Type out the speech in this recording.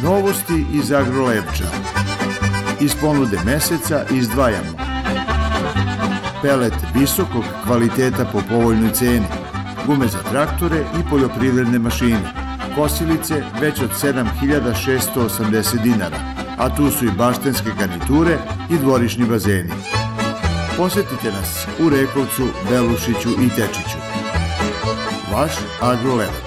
Novosti iz Agrolevča. Iz ponude meseca izdvajamo pelet visokog kvaliteta po povoljnoj ceni, gume za traktore i poljoprivredne mašine, kosilice već od 7.680 dinara, a tu su i baštenske garniture i dvorišni bazeni. Posetite nas u Rekovcu, Belušiću i Tečiću. Vaš Agrolevac.